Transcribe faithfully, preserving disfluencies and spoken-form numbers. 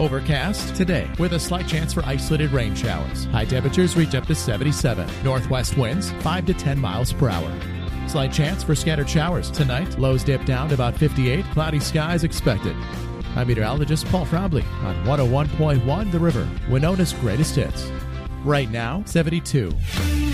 Overcast today with a slight chance for isolated rain showers. High temperatures reach up to seventy-seven. Northwest winds five to ten miles per hour. Slight chance for scattered showers tonight. Lows dip down to about fifty-eight. Cloudy skies expected. I'm meteorologist Paul Frobley on one oh one point one The River, Winona's greatest hits. Right now, seventy-two.